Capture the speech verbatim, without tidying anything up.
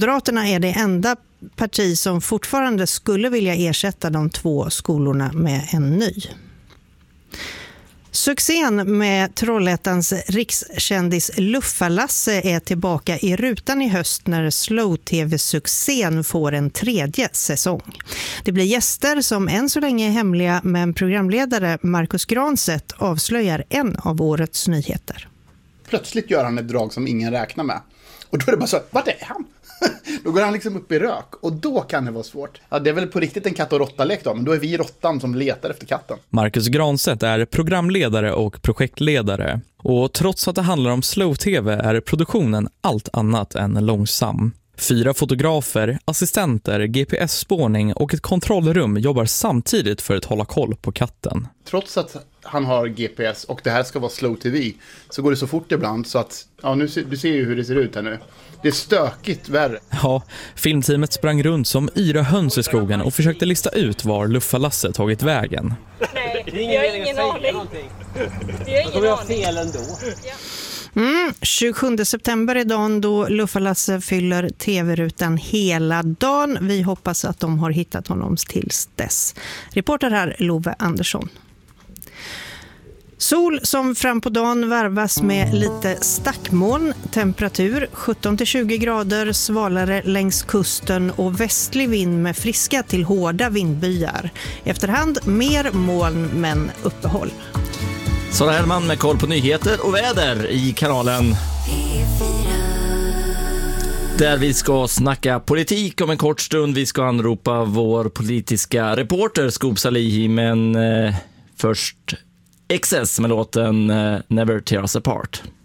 Moderaterna är det enda parti som fortfarande skulle vilja ersätta de två skolorna med en ny. Succén med Trollhättans rikskändis Luffa-Lasse är tillbaka i rutan i höst när slow-tv-succén får en tredje säsong. Det blir gäster som än så länge är hemliga, men programledare Marcus Granset avslöjar en av årets nyheter. Plötsligt gör han ett drag som ingen räknar med. Och då är det bara så, vart är han? Då går han liksom upp i rök och då kan det vara svårt. Ja, det är väl på riktigt en katt- och råttalek då, men då är vi råttan som letar efter katten. Marcus Granset är programledare och projektledare. Och trots att det handlar om slow-tv är produktionen allt annat än långsam. Fyra fotografer, assistenter, G P S-spårning och ett kontrollrum jobbar samtidigt för att hålla koll på katten. Trots att han har G P S och det här ska vara slow-tv så går det så fort ibland så att, ja nu ser, du ser ju hur det ser ut här nu. Det är stökigt värre. Ja, filmteamet sprang runt som yra höns i skogen och försökte lista ut var Luffa-Lasse tagit vägen. Nej, vi har ingen aning. Vi har ingen aning. Fel ändå. Mm, tjugosjunde september är dagen då Luffa-Lasse fyller tv-rutan hela dagen. Vi hoppas att de har hittat honom tills dess. Reporter här Love Andersson. Sol som fram på dagen varvas med lite stackmoln, temperatur sjutton till tjugo grader, svalare längs kusten och västlig vind med friska till hårda vindbyar. Efterhand mer moln men uppehåll. Sara Hellman med koll på nyheter och väder i kanalen. Där vi ska snacka politik om en kort stund. Vi ska anropa vår politiska reporter Scoop Salihi, men eh, först X S med låten uh, Never Tear Us Apart.